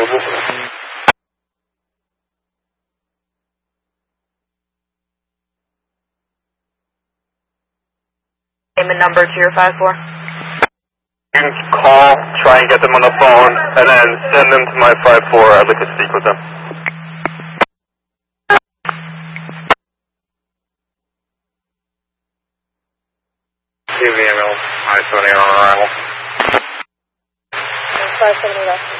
available. Name and number to your 5-4. You can call, try and get them on the phone, and then send them to my 5-4. I'd like to speak with them. CVML, I-20 on arrival. 570 left.